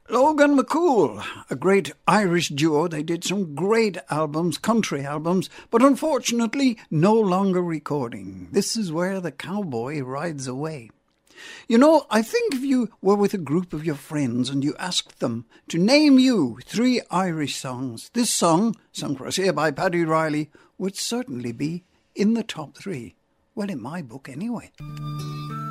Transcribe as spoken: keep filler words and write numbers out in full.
Logan McCool, a great Irish duo. They did some great albums, country albums, but unfortunately no longer recording. This is where the cowboy rides away. You know, I think if you were with a group of your friends and you asked them to name you three Irish songs, this song, sung for us here by Paddy Riley, would certainly be in the top three. Well, in my book anyway.